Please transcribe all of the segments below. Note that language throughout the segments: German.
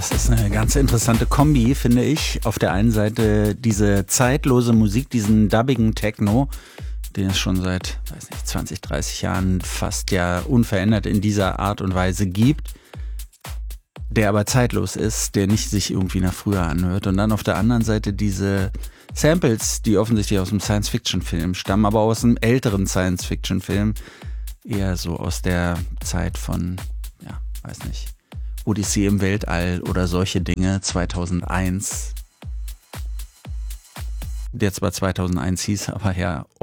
Das ist eine ganz interessante Kombi, finde ich. Auf der einen Seite diese zeitlose Musik, diesen dubbigen Techno, den es schon seit, 20, 30 Jahren fast ja unverändert in dieser Art und Weise gibt, der aber zeitlos ist, der nicht sich irgendwie nach früher anhört. Und dann auf der anderen Seite diese Samples, die offensichtlich aus einem Science-Fiction-Film stammen, aber aus einem älteren Science-Fiction-Film, eher so aus der Zeit von, Odyssee im Weltall oder solche Dinge, 2001, der zwar 2001 hieß, aber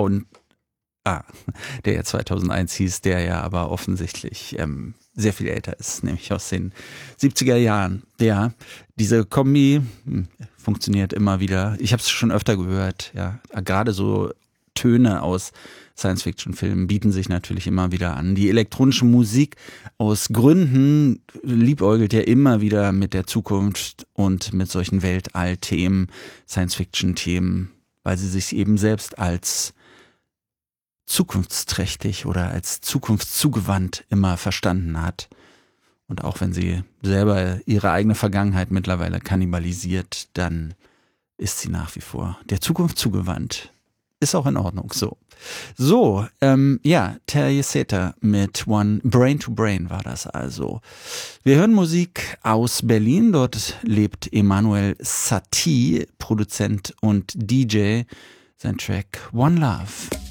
der ja 2001 hieß, der ja aber offensichtlich sehr viel älter ist, nämlich aus den 70er Jahren. Ja, diese Kombi funktioniert immer wieder. Ich habe es schon öfter gehört, ja, gerade so Töne aus Science-Fiction-Filmen bieten sich natürlich immer wieder an. Die elektronische Musik aus Gründen liebäugelt ja immer wieder mit der Zukunft und mit solchen Weltall-Themen, Science-Fiction-Themen, weil sie sich eben selbst als zukunftsträchtig oder als zukunftszugewandt immer verstanden hat. Und auch wenn sie selber ihre eigene Vergangenheit mittlerweile kannibalisiert, dann ist sie nach wie vor der Zukunft zugewandt. Ist auch in Ordnung so. So, Terje Seta mit One Brain to Brain war das also. Wir hören Musik aus Berlin. Dort lebt Emanuel Satie, Produzent und DJ. Sein Track One Love.